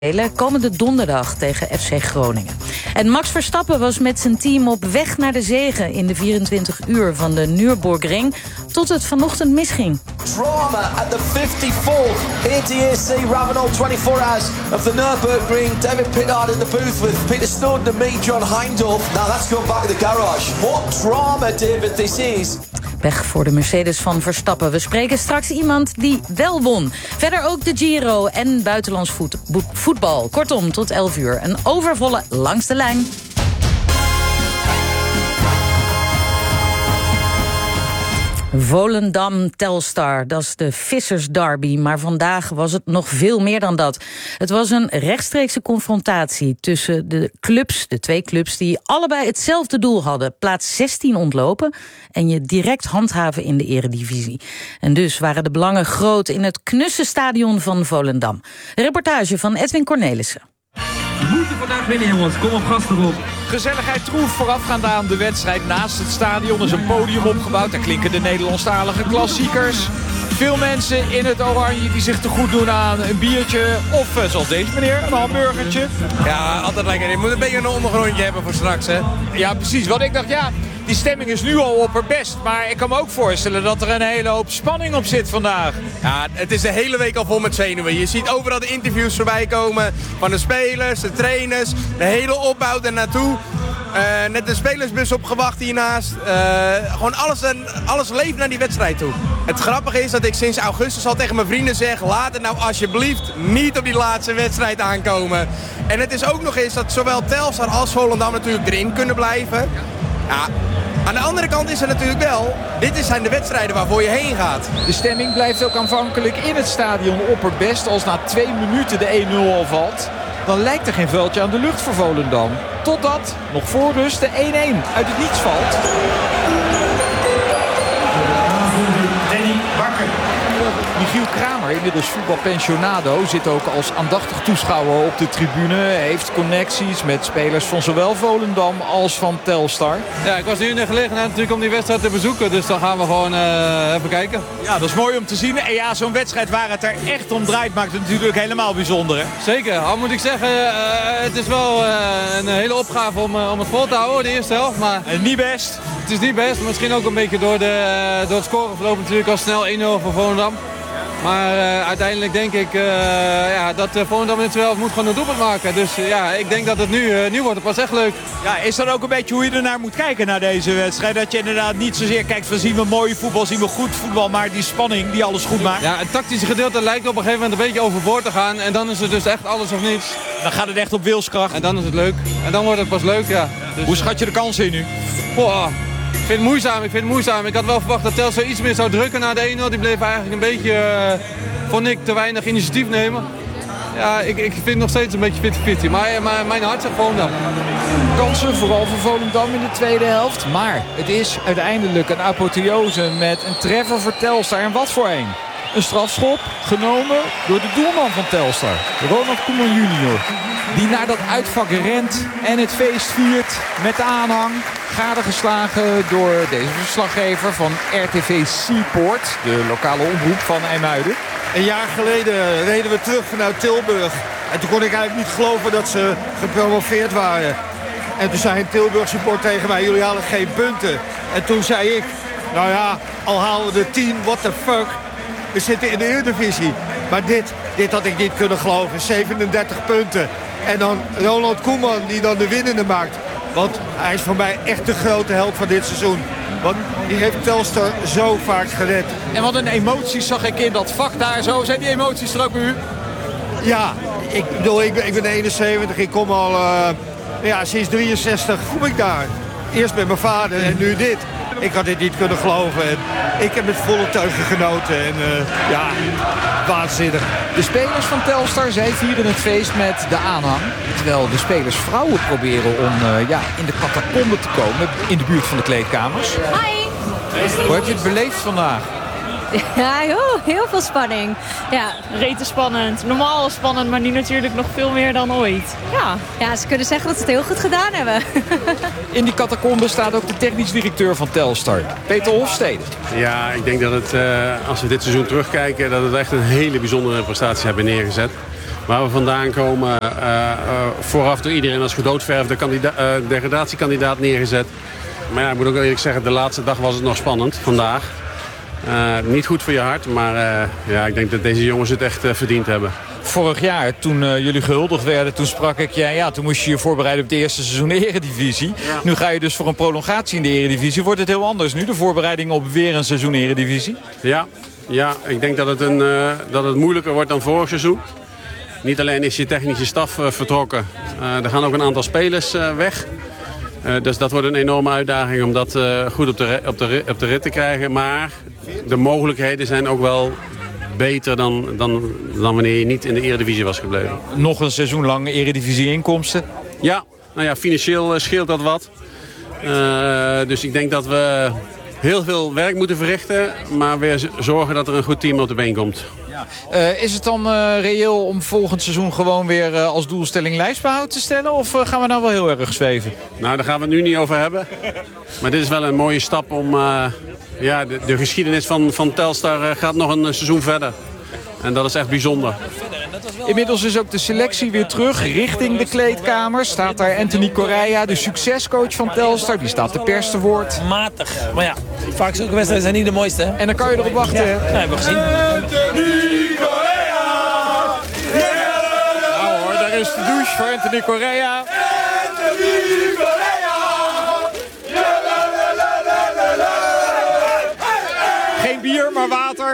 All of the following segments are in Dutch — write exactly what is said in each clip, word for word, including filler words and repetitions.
komende donderdag tegen F C Groningen. En Max Verstappen was met zijn team op weg naar de zege in de vierentwintig uur van de Nürburgring, tot het vanochtend misging. Drama at the fifty-fourth A T A C Ravenel twenty-four hours of the Nürburgring. David Pittard in the booth with Peter Snowden and me, John Hindhaugh. Now let's go back to the garage. What drama, David, this is. Weg voor de Mercedes van Verstappen. We spreken straks iemand die wel won. Verder ook de Giro en buitenlands voet, voetbal. Kortom, tot elf uur. Een overvolle Langs de Lijn. Volendam-Telstar, dat is de vissersderby. Maar vandaag was het nog veel meer dan dat. Het was een rechtstreekse confrontatie tussen de clubs, de twee clubs, die allebei hetzelfde doel hadden. Plaats zestien ontlopen en je direct handhaven in de eredivisie. En dus waren de belangen groot in het knusse stadion van Volendam. Een reportage van Edwin Cornelissen. We moeten vandaag winnen, jongens. Kom op, gasten erop. Gezelligheid troef voorafgaand aan de wedstrijd. Naast het stadion is een podium opgebouwd. Daar klinken de Nederlandstalige klassiekers. Veel mensen in het oranje die zich te goed doen aan een biertje. Of uh, zoals deze meneer, een hamburgertje. Ja, altijd lekker. Je moet een beetje een ondergrondje hebben voor straks, hè? Ja, precies. Want ik dacht, ja, die stemming is nu al op haar best. Maar ik kan me ook voorstellen dat er een hele hoop spanning op zit vandaag. Ja, het is de hele week al vol met zenuwen. Je ziet overal de interviews voorbij komen van de spelers, de trainers, de hele opbouw ernaartoe. Uh, net de spelersbus opgewacht hiernaast. Uh, gewoon alles, alles leeft naar die wedstrijd toe. Het grappige is dat ik sinds augustus al tegen mijn vrienden zeg, laat het nou alsjeblieft niet op die laatste wedstrijd aankomen. En het is ook nog eens dat zowel Telstar als Volendam natuurlijk erin kunnen blijven. Ja, aan de andere kant is het natuurlijk wel, dit zijn de wedstrijden waarvoor je heen gaat. De stemming blijft ook aanvankelijk in het stadion opperbest. Als na twee minuten de één nul al valt, dan lijkt er geen veldje aan de lucht voor Volendam. Totdat, nog voor rust, de één-één uit het niets valt. Danny Bakker. Michiel Kramer, inmiddels voetbalpensionado, zit ook als aandachtig toeschouwer op de tribune. Heeft connecties met spelers van zowel Volendam als van Telstar. Ja, ik was nu in de gelegenheid natuurlijk om die wedstrijd te bezoeken. Dus dan gaan we gewoon uh, even kijken. Ja, dat is mooi om te zien. En ja, zo'n wedstrijd waar het er echt om draait maakt het natuurlijk helemaal bijzonder, hè? Zeker. Al moet ik zeggen, uh, het is wel uh, een hele opgave om, uh, om het vol te houden, de eerste helft. Maar en niet best. Het is niet best. Misschien ook een beetje door, de, uh, door het scoreverloop natuurlijk al snel één nul voor Volendam. Maar uh, uiteindelijk denk ik uh, ja, dat uh, Volendam in de tweede helft moet gewoon een doelpunt maken. Dus uh, ja, ik denk dat het nu, uh, nu wordt het pas echt leuk. Ja, is dat ook een beetje hoe je ernaar moet kijken naar deze wedstrijd? Dat je inderdaad niet zozeer kijkt van zien we mooi voetbal, zien we goed voetbal, maar die spanning die alles goed maakt. Ja, het tactische gedeelte lijkt op een gegeven moment een beetje overboord te gaan. En dan is het dus echt alles of niets. Dan gaat het echt op wilskracht. En dan is het leuk. En dan wordt het pas leuk, ja. Dus, hoe schat je de kansen in nu? Boah. Ik vind het moeizaam, ik vind het moeizaam. Ik had wel verwacht dat Telstar iets meer zou drukken na de één nul. Die bleef eigenlijk een beetje, uh, vond ik, te weinig initiatief nemen. Ja, ik, ik vind het nog steeds een beetje fifty fifty. Maar, maar mijn hart zegt Volendam. Kansen, vooral voor Volendam in de tweede helft. Maar het is uiteindelijk een apotheose met een treffer voor Telstar. En wat voor een? Een strafschop genomen door de doelman van Telstar, Ronald Koeman junior. Die naar dat uitvak rent en het feest viert met de aanhang. Gadegeslagen door deze verslaggever van R T V Seaport, de lokale omroep van IJmuiden. Een jaar geleden reden we terug vanuit Tilburg. En toen kon ik eigenlijk niet geloven dat ze gepromoveerd waren. En toen zei een Tilburg support tegen mij, jullie halen geen punten. En toen zei ik, nou ja, al halen we de tien, what the fuck. We zitten in de Eredivisie. Maar dit, dit had ik niet kunnen geloven. zevenendertig punten. En dan Ronald Koeman die dan de winnende maakt. Want hij is voor mij echt de grote held van dit seizoen. Want die heeft Telstar zo vaak gered. En wat een emoties zag ik in dat vak daar zo. Zijn die emoties er ook bij u? Ja, ik bedoel, ik ben, ik ben eenenzeventig. Ik kom al uh, ja, sinds drieënzestig kom ik daar. Eerst met mijn vader en nu dit. Ik had dit niet kunnen geloven. En ik heb met volle teugen genoten. En uh, ja, waanzinnig. De spelers van Telstar, zij vieren het feest met de aanhang. Terwijl de spelers vrouwen proberen om uh, ja, in de catacombe te komen. In de buurt van de kleedkamers. Hi! Hoe heb je het beleefd vandaag? Ja, joh, heel veel spanning. Ja, rete spannend. Normaal spannend, maar nu natuurlijk nog veel meer dan ooit. Ja, ja, ze kunnen zeggen dat ze het heel goed gedaan hebben. In die catacombe staat ook de technisch directeur van Telstar, Peter Hofstede. Ja, ik denk dat het, uh, als we dit seizoen terugkijken, dat we echt een hele bijzondere prestatie hebben neergezet. waar we vandaan komen. Uh, uh, vooraf door iedereen als gedoodverfde kandida- uh, degradatiekandidaat neergezet. Maar ja, ik moet ook eerlijk zeggen, de laatste dag was het nog spannend vandaag. Uh, niet goed voor je hart, maar uh, ja, ik denk dat deze jongens het echt uh, verdiend hebben. Vorig jaar, toen uh, jullie gehuldigd werden, toen sprak ik... Ja, ja, toen moest je je voorbereiden op het eerste seizoen de Eredivisie. Ja. Nu ga je dus voor een prolongatie in de Eredivisie. Wordt het heel anders nu, de voorbereiding op weer een seizoen Eredivisie? Ja, ja ik denk dat het, een, uh, dat het moeilijker wordt dan vorig seizoen. Niet alleen is je technische staf uh, vertrokken. Uh, er gaan ook een aantal spelers uh, weg. Uh, dus dat wordt een enorme uitdaging om dat uh, goed op de, op, de, op de rit te krijgen. Maar de mogelijkheden zijn ook wel beter dan, dan, dan wanneer je niet in de Eredivisie was gebleven. Nog een seizoen lang Eredivisie-inkomsten? Ja, nou ja, financieel uh, scheelt dat wat. Uh, dus ik denk dat we heel veel werk moeten verrichten, maar weer zorgen dat er een goed team op de been komt. Ja. Uh, is het dan uh, reëel om volgend seizoen gewoon weer uh, als doelstelling lijstbehoud te stellen? Of uh, gaan we nou wel heel erg zweven? Nou, daar gaan we het nu niet over hebben. Maar dit is wel een mooie stap om... Uh, ja, de, de geschiedenis van, van Telstar uh, gaat nog een uh, seizoen verder. En dat is echt bijzonder. Inmiddels is ook de selectie weer terug richting de kleedkamer. Staat daar Anthony Correa, de succescoach van Telstar. Die staat de pers te woord. Matig. Maar ja, vaak zulke wedstrijden zijn niet de mooiste. Hè? En dan kan je erop wachten. Ja, ja, hebben we gezien. Anthony Correa! Nou hoor, daar is de douche voor Anthony Correa. Anthony Correa! Geen bier, maar water.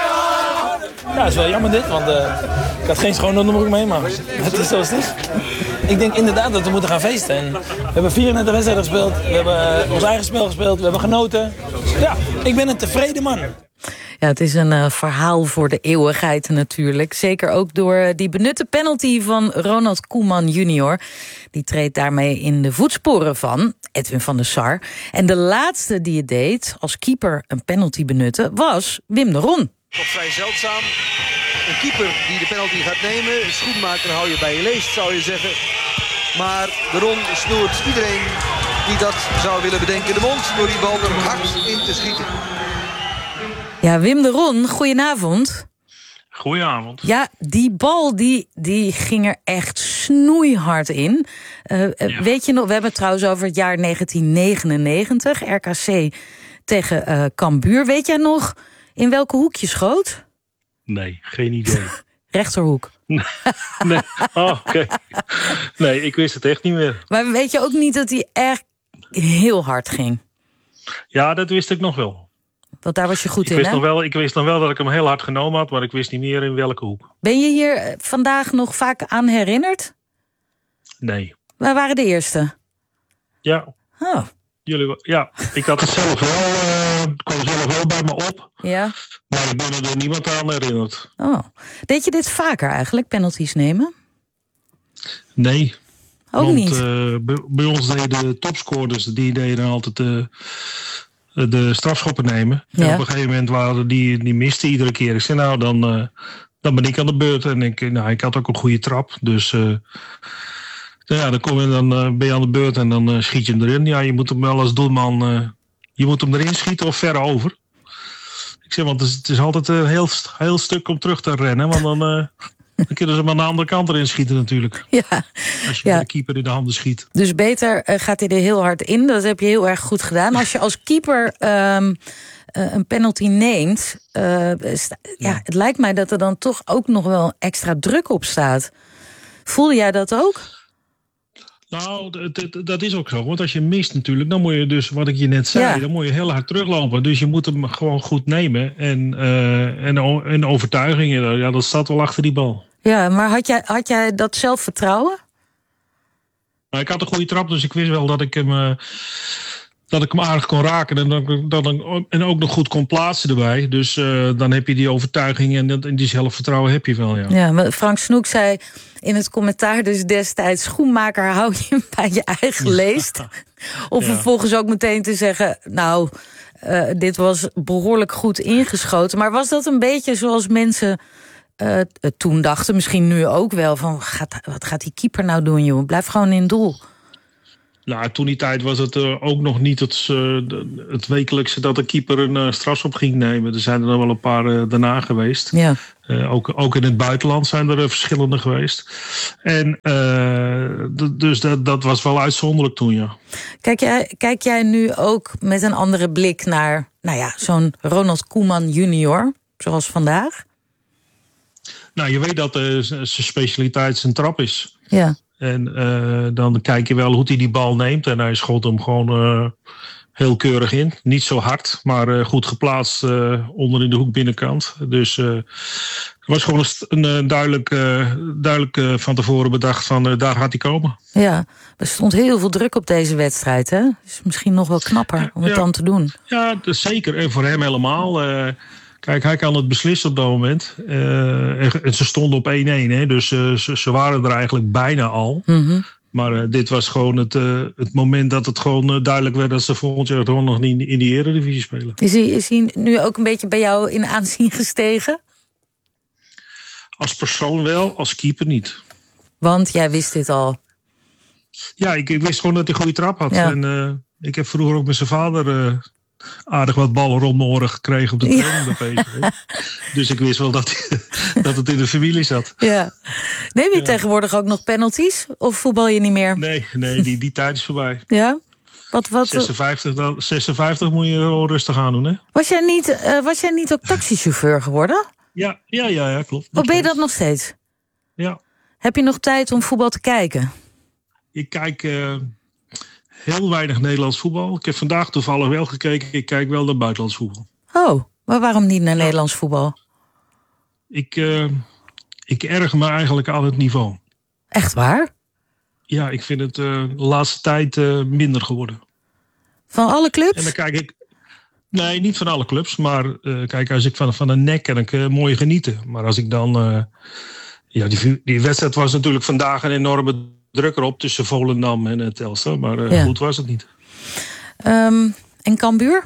Ja, dat is wel jammer dit, want uh, ik had geen schoonnootnummer mee, maar het is zoals het is. Ik denk inderdaad dat we moeten gaan feesten. En we hebben vierendertig wedstrijden gespeeld, we hebben ons eigen spel gespeeld, we hebben genoten. Ja, ik ben een tevreden man. Ja, het is een uh, verhaal voor de eeuwigheid natuurlijk. Zeker ook door die benutte penalty van Ronald Koeman junior. Die treedt daarmee in de voetsporen van Edwin van der Sar. En de laatste die het deed als keeper een penalty benutten was Wim de Ron. Toch vrij zeldzaam. Een keeper die de penalty gaat nemen. Een schoenmaker hou je bij je leest, zou je zeggen. Maar de Ron snoert iedereen die dat zou willen bedenken de mond door die bal er hard in te schieten. Ja, Wim de Ron, goedenavond. Goedenavond. Ja, die bal die, die ging er echt snoeihard in. Uh, ja. Weet je nog, we hebben het trouwens over het jaar negentien negenennegentig. R K C tegen uh, Cambuur. Weet jij nog in welke hoek je schoot? Nee, geen idee. Rechterhoek. Nee, nee. Oh, oké. Okay. Nee, ik wist het echt niet meer. Maar weet je ook niet dat hij echt heel hard ging? Ja, dat wist ik nog wel. Want daar was je goed ik in, wist hè? Nog wel, ik wist nog wel dat ik hem heel hard genomen had, maar ik wist niet meer in welke hoek. Ben je hier vandaag nog vaak aan herinnerd? Nee. Wij waren de eerste. Ja. Oh. Jullie, ja, ik had het zelf wel, uh, kwam zelf wel bij me op. Ja. Maar ik ben er door niemand aan herinnerd. Oh. Deed je dit vaker eigenlijk, penalties nemen? Nee. Ook want, niet? Uh, bij, bij ons deden de topscorers, die deden altijd de, de strafschoppen nemen. Ja. En op een gegeven moment waren die, die miste iedere keer. Ik zei, nou, dan, uh, dan ben ik aan de beurt. En ik, nou, ik had ook een goede trap, dus... Uh, ja, dan, kom je, dan uh, ben je aan de beurt en dan uh, schiet je hem erin. Ja, je moet hem wel als doelman... Uh, je moet hem erin schieten of ver over. Ik zeg, want het is, het is altijd een heel, heel stuk om terug te rennen. Want dan, uh, dan kunnen ze hem aan de andere kant erin schieten natuurlijk. Ja. Als je ja. de keeper in de handen schiet. Dus beter uh, gaat hij er heel hard in. Dat heb je heel erg goed gedaan. Als je als keeper um, uh, een penalty neemt... Uh, sta, ja, het lijkt mij dat er dan toch ook nog wel extra druk op staat. Voelde jij dat ook? Nou, dat, dat, dat is ook zo. Want als je mist natuurlijk, dan moet je dus, wat ik je net zei... Ja. dan moet je heel hard teruglopen. Dus je moet hem gewoon goed nemen. En, uh, en, en overtuiging, ja, dat staat wel achter die bal. Ja, maar had jij, had jij dat zelfvertrouwen? Nou, ik had een goede trap, dus ik wist wel dat ik hem... Uh, dat ik hem aardig kon raken en, dat, dat, en ook nog goed kon plaatsen erbij. Dus uh, dan heb je die overtuiging en, en die zelfvertrouwen heb je wel, ja. Ja, maar Frank Snoek zei in het commentaar dus destijds... schoenmaker, hou je hem bij je eigen leest. Of ja. vervolgens ook meteen te zeggen... nou, uh, dit was behoorlijk goed ingeschoten. Maar was dat een beetje zoals mensen uh, toen dachten... misschien nu ook wel, van gaat, wat gaat die keeper nou doen, joh? Blijf gewoon in doel. Nou, toen die tijd was het uh, ook nog niet het, uh, het wekelijkse dat de keeper een uh, strafschop ging nemen. Er zijn er nog wel een paar uh, daarna geweest. Ja. Uh, ook, ook in het buitenland zijn er uh, verschillende geweest. En uh, d- dus dat, dat was wel uitzonderlijk toen, ja. Kijk jij, kijk jij nu ook met een andere blik naar, nou ja, zo'n Ronald Koeman junior, zoals vandaag? Nou, je weet dat uh, zijn specialiteit zijn trap is. Ja. En uh, dan kijk je wel hoe hij die bal neemt. En hij schot hem gewoon uh, heel keurig in. Niet zo hard, maar uh, goed geplaatst uh, onder in de hoek binnenkant. Dus uh, het was gewoon een, een duidelijk, uh, duidelijk uh, van tevoren bedacht van uh, daar gaat hij komen. Ja, er stond heel veel druk op deze wedstrijd, hè? Dus misschien nog wel knapper om het ja. dan te doen. Ja, dus zeker. En voor hem helemaal. Uh, Kijk, hij kan het beslissen op dat moment. Uh, en ze stonden op één-één, hè, dus uh, ze, ze waren er eigenlijk bijna al. Mm-hmm. Maar uh, dit was gewoon het, uh, het moment dat het gewoon uh, duidelijk werd dat ze volgend jaar gewoon nog niet in die Eredivisie spelen. Is hij, is hij nu ook een beetje bij jou in aanzien gestegen? Als persoon wel, als keeper niet. Want jij wist dit al. Ja, ik, ik wist gewoon dat hij een goede trap had. Ja. En uh, ik heb vroeger ook met zijn vader uh, aardig wat ballen rond mijn oren gekregen op de training bij P S V. Dus ik wist wel dat, dat het in de familie zat. Ja. Neem je ja. tegenwoordig ook nog penalties? Of voetbal je niet meer? Nee, nee die, die tijd is voorbij. Ja? Wat, wat... zesenvijftig, dan, zesenvijftig moet je wel rustig aan doen, hè? Was jij niet, uh, was jij niet ook taxichauffeur geworden? Ja, ja, ja, ja klopt. Of ben je dat nog steeds? Ja. Heb je nog tijd om voetbal te kijken? Ik kijk uh, heel weinig Nederlands voetbal. Ik heb vandaag toevallig wel gekeken. Ik kijk wel naar buitenlands voetbal. Oh, maar waarom niet naar ja. Nederlands voetbal? Ik, uh, ik erger me eigenlijk aan het niveau. Echt waar? Ja, ik vind het uh, de laatste tijd uh, minder geworden. Van alle clubs? En dan kijk ik... Nee, niet van alle clubs. Maar uh, kijk, als ik van, van een nek kan ik uh, mooi genieten. Maar als ik dan... Uh, ja, die, die wedstrijd was natuurlijk vandaag een enorme druk erop tussen Volendam en het Telstar. Maar uh, ja. goed was het niet. Um, en Cambuur?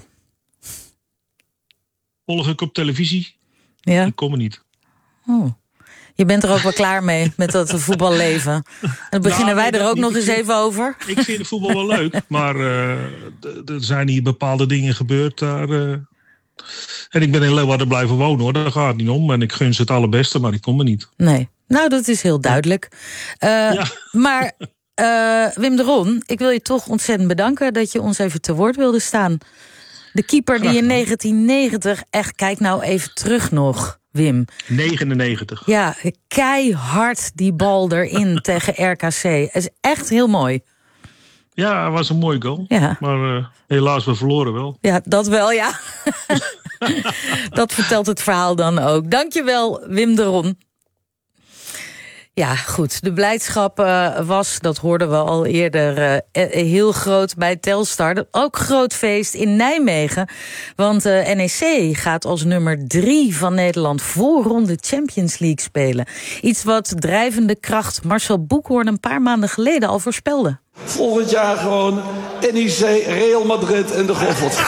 Volg ik op televisie? Ja. Ik kom er niet. Oh. Je bent er ook wel klaar mee met dat voetballeven. En dan beginnen nou, wij er ook nog eens even over. Ik vind het voetbal wel leuk, maar uh, d- er zijn hier bepaalde dingen gebeurd daar. Uh, en ik ben in Leeuwarden blijven wonen, hoor. Daar gaat het niet om. En ik gun ze het allerbeste, maar ik kom er niet. Nee, nou dat is heel duidelijk. Uh, ja. Maar uh, Wim de Ron, ik wil je toch ontzettend bedanken dat je ons even te woord wilde staan. De keeper die in negentien negentig, echt, kijk nou even terug nog, Wim. negenennegentig. Ja, keihard die bal erin tegen R K C. Het is echt heel mooi. Ja, het was een mooi goal. Ja. Maar uh, helaas, we verloren wel. Ja, dat wel, ja. Dat vertelt het verhaal dan ook. Dankjewel, Wim de Ron. Ja, goed. De blijdschap uh, was, dat hoorden we al eerder, uh, heel groot bij Telstar. Ook groot feest in Nijmegen. Want uh, N E C gaat als nummer drie van Nederland voorronde Champions League spelen. Iets wat drijvende kracht Marcel Boekhoorn een paar maanden geleden al voorspelde. Volgend jaar gewoon N E C, Real Madrid en de Goffert.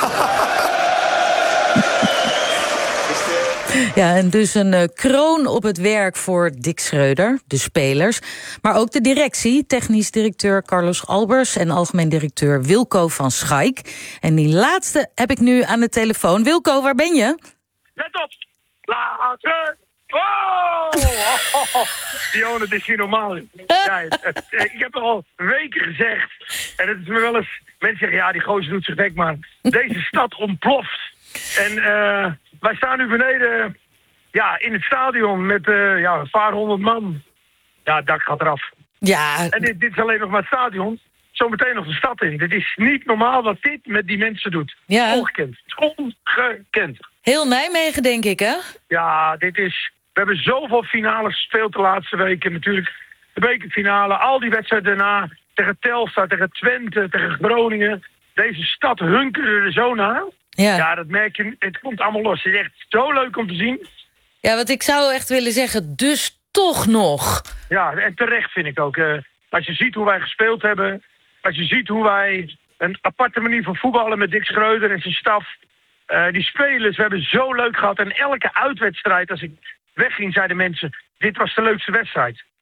Ja, en dus een uh, kroon op het werk voor Dick Schreuder, de spelers. Maar ook de directie, technisch directeur Carlos Albers en algemeen directeur Wilco van Schaik. En die laatste heb ik nu aan de telefoon. Wilco, waar ben je? Let op! Laten! Oh! oh, oh. Dion, het is hier normaal. Ja, het, het, ik heb al weken gezegd, en het is me wel eens... Mensen zeggen, ja, die gozer doet zich weg, maar deze stad ontploft. En uh, wij staan nu beneden ja, in het stadion met uh, ja, een paar honderd man. Ja, het dak gaat eraf. Ja. En dit, dit is alleen nog maar het stadion. Zometeen nog de stad in. Dit is niet normaal wat dit met die mensen doet. Ja. Ongekend. Ongekend. Heel Nijmegen, denk ik, hè? Ja, dit is... We hebben zoveel finales gespeeld de laatste weken. Natuurlijk de bekerfinale, al die wedstrijden daarna. Tegen Telstar, tegen Twente, tegen Groningen. Deze stad hunkerde er zo naar. Ja. Ja, dat merk je. Het komt allemaal los. Het is echt zo leuk om te zien. Ja, wat ik zou echt willen zeggen, dus toch nog. Ja, en terecht vind ik ook. Uh, als je ziet hoe wij gespeeld hebben. Als je ziet hoe wij een aparte manier van voetballen met Dick Schreuder en zijn staf. Uh, die spelers, we hebben zo leuk gehad. En elke uitwedstrijd, als ik wegging, zeiden mensen... Dit was de leukste wedstrijd.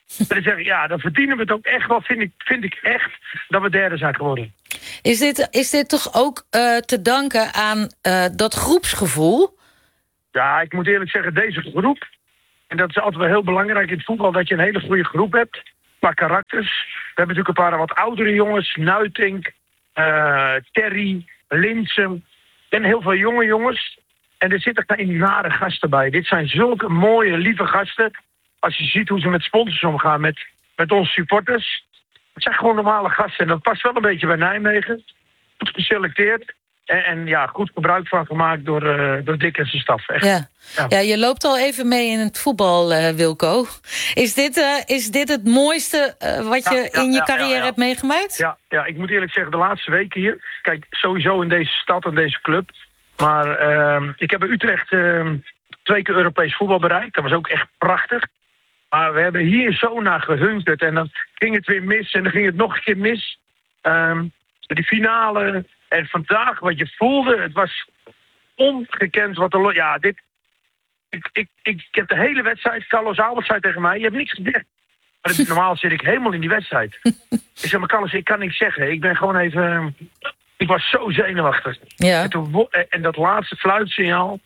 En dan zeg ik, ja, dan verdienen we het ook echt wel, vind ik, vind ik echt, dat we derde zijn geworden. Is dit, is dit toch ook uh, te danken aan uh, dat groepsgevoel? Ja, ik moet eerlijk zeggen, deze groep, en dat is altijd wel heel belangrijk in het voetbal, dat je een hele goede groep hebt, qua karakters. We hebben natuurlijk een paar wat oudere jongens, Nuitink, uh, Terry, Linsem, en heel veel jonge jongens. En er zitten geen nare gasten bij. Dit zijn zulke mooie, lieve gasten. Als je ziet hoe ze met sponsors omgaan, met, met onze supporters. Het zijn gewoon normale gasten. En dat past wel een beetje bij Nijmegen. Goed geselecteerd. En, en ja, goed gebruik van gemaakt door, uh, door Dick en zijn staf. Echt. Ja. Ja. ja, je loopt al even mee in het voetbal, uh, Wilco. Is dit, uh, is dit het mooiste uh, wat je ja, ja, in je carrière ja, ja, ja. hebt meegemaakt? Ja, ja, ik moet eerlijk zeggen, de laatste weken hier. Kijk, sowieso in deze stad en deze club. Maar uh, ik heb in Utrecht uh, twee keer Europees voetbal bereikt. Dat was ook echt prachtig. Maar we hebben hier zo naar gehunkerd. En dan ging het weer mis. En dan ging het nog een keer mis. Um, die finale. En vandaag, wat je voelde, het was ongekend wat er... Ja, dit... Ik, ik, ik, ik heb de hele wedstrijd... Carlos Albert zei tegen mij, je hebt niks gezegd. Maar dat, normaal zit ik helemaal in die wedstrijd. Ik zeg, maar Carlos, ik kan niks zeggen. Ik ben gewoon even... Ik was zo zenuwachtig. Ja. En, toen, en dat laatste fluitsignaal...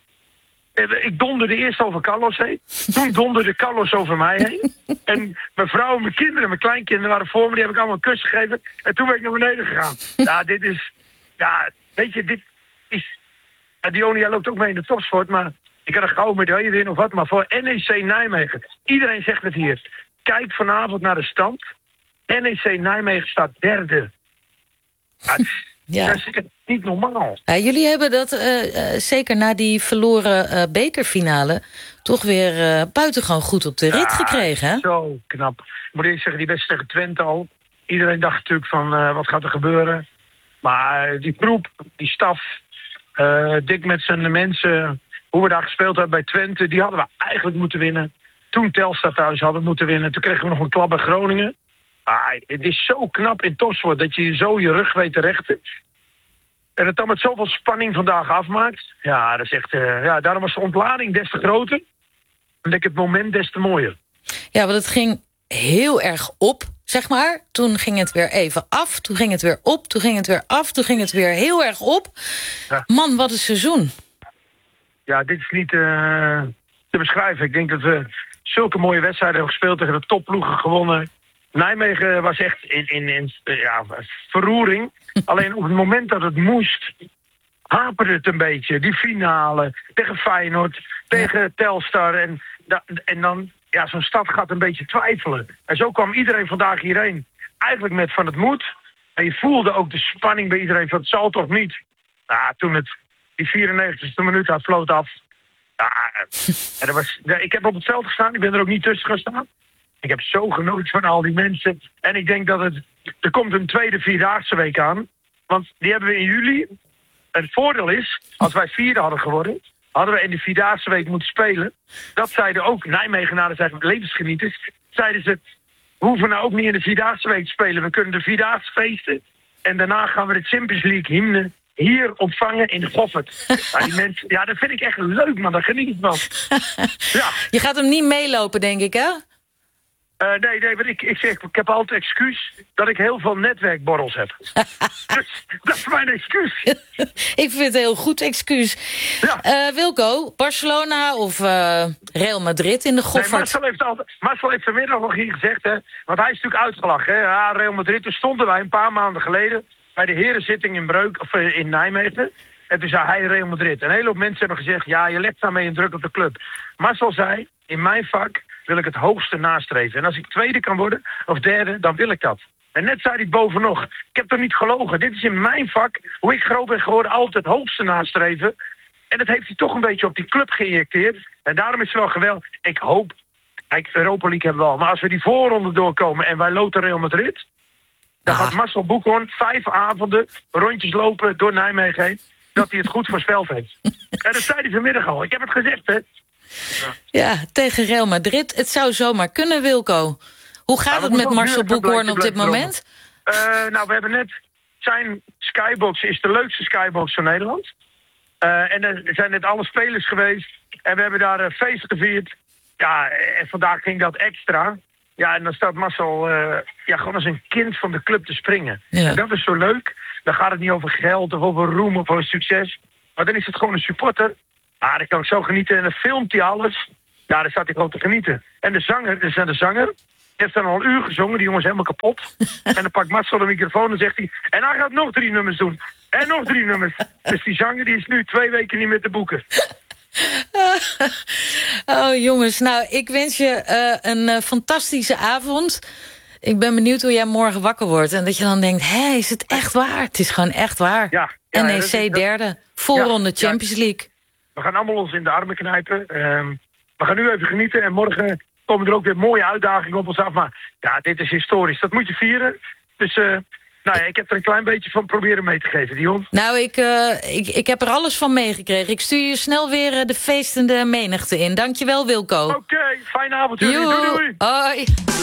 Ik donderde eerst over Carlos heen. Toen donderde Carlos over mij heen. En mijn vrouw, mijn kinderen, mijn kleinkinderen waren voor me. Die heb ik allemaal een kus gegeven. En toen ben ik naar beneden gegaan. Ja, dit is... Ja, weet je, dit is... Ja, Dionia loopt ook mee in de topsport, maar... Ik had een gouden medaille winnen of wat, maar voor N E C Nijmegen... Iedereen zegt het hier. Kijk vanavond naar de stand. N E C Nijmegen staat derde. Ja, ja. Dat is niet normaal. Ja, jullie hebben dat, uh, uh, zeker na die verloren uh, bekerfinale... toch weer uh, buitengewoon goed op de rit ja, gekregen, hè? Zo knap. Ik moet eerst zeggen, die wedstrijd tegen Twente al. Iedereen dacht natuurlijk van, uh, wat gaat er gebeuren? Maar uh, die groep, die staf... Uh, Dick met zijn mensen... Hoe we daar gespeeld hebben bij Twente... die hadden we eigenlijk moeten winnen. Toen Telstar thuis hadden moeten winnen. Toen kregen we nog een klap bij Groningen. Ah, het is zo knap in topsport dat je zo je rug weet te rechten. En het dan met zoveel spanning vandaag afmaakt. Ja, dat is echt, uh, ja, daarom was de ontlading des te groter. En ik het moment des te mooier. Ja, want het ging heel erg op, zeg maar. Toen ging het weer even af. Toen ging het weer op. Toen ging het weer af. Toen ging het weer heel erg op. Ja. Man, wat een seizoen. Ja, dit is niet uh, te beschrijven. Ik denk dat we zulke mooie wedstrijden hebben gespeeld. Tegen de topploegen gewonnen. Nijmegen was echt in, in, in ja, verroering. Alleen op het moment dat het moest, haperde het een beetje. Die finale tegen Feyenoord, tegen Telstar. En, en dan, ja, zo'n stad gaat een beetje twijfelen. En zo kwam iedereen vandaag hierheen. Eigenlijk met van het moet. En je voelde ook de spanning bij iedereen van het zal toch niet. Nou, toen het die vierennegentigste minuut had, floot af. Ja, en dat was, ik heb op het veld gestaan, ik ben er ook niet tussen gaan staan. Ik heb zo genoten van al die mensen. En ik denk dat het... Er komt een tweede Vierdaagse week aan. Want die hebben we in juli. Het voordeel is, als wij vierde hadden geworden... hadden we in de Vierdaagse week moeten spelen. Dat zeiden ook Nijmegenaren, zijn levensgenieters. Zeiden ze, we hoeven nou ook niet in de Vierdaagse week te spelen. We kunnen de Vierdaagse feesten. En daarna gaan we de Champions League hymne hier ontvangen in de Goffert. Ja, die mensen, ja, dat vind ik echt leuk, man. Daar geniet ik van. Ja. Je gaat hem niet meelopen, denk ik, hè? Uh, nee, nee, maar ik, ik zeg, ik heb altijd excuus dat ik heel veel netwerkborrels heb. Dus dat is mijn excuus. Ik vind het een heel goed excuus. Ja. Uh, Wilco, Barcelona of uh, Real Madrid in de Goffert? Nee, Marcel heeft, altijd, Marcel heeft vanmiddag nog hier gezegd, hè, want hij is natuurlijk uitgelachen. Hè. Ja, Real Madrid, toen stonden wij een paar maanden geleden bij de herenzitting in, Breuk, of, uh, in Nijmegen. En toen zei hij Real Madrid. En een hele hoop mensen hebben gezegd, ja, je legt daarmee een druk op de club. Marcel zei, in mijn vak wil ik het hoogste nastreven. En als ik tweede kan worden, of derde, dan wil ik dat. En net zei hij bovenop, ik heb toch niet gelogen. Dit is in mijn vak, hoe ik groot ben geworden, altijd het hoogste nastreven. En dat heeft hij toch een beetje op die club geïnjecteerd. En daarom is het wel geweldig. Ik hoop, kijk, Europa League hebben we al. Maar als we die voorronde doorkomen en wij loten Real Madrid, dan gaat Marcel Boekhoorn vijf avonden rondjes lopen door Nijmegen heen, dat hij het goed voorspeld heeft. En dat zei hij vanmiddag al. Ik heb het gezegd, hè. Ja. ja, tegen Real Madrid. Het zou zomaar kunnen, Wilco. Hoe gaat nou, het met Marcel Boekhoorn op dit moment? Uh, nou, we hebben net... Zijn skybox is de leukste skybox van Nederland. Uh, en er zijn net alle spelers geweest. En we hebben daar een feest gevierd. Ja, en vandaag ging dat extra. Ja, en dan staat Marcel uh, ja, gewoon als een kind van de club te springen. Ja. En dat is zo leuk. Dan gaat het niet over geld of over roem of over succes. Maar dan is het gewoon een supporter. Ah, dan kan ik zo genieten. En dan filmt hij alles. Ja, daar staat hij gewoon te genieten. En de zanger, dus de zanger, die heeft dan al een uur gezongen. Die jongen is helemaal kapot. En dan pakt Marcel de microfoon en zegt hij... En hij gaat nog drie nummers doen. En nog drie nummers. Dus die zanger die is nu twee weken niet meer te boeken. Oh jongens, nou ik wens je uh, een uh, fantastische avond. Ik ben benieuwd hoe jij morgen wakker wordt. En dat je dan denkt, hé, is het echt waar? Het is gewoon echt waar. Ja, ja, N E C derde, voorronde ja, Champions League. Ja. We gaan allemaal ons in de armen knijpen. Um, we gaan nu even genieten en morgen komen er ook weer mooie uitdagingen op ons af. Maar ja, dit is historisch. Dat moet je vieren. Dus... Uh, Nou ja, ik heb er een klein beetje van proberen mee te geven, Dion. Nou, ik, uh, ik, ik heb er alles van meegekregen. Ik stuur je snel weer uh, de feestende menigte in. Dankjewel, Wilco. Oké, okay, fijne avond jullie. Doei, doei. Hoi.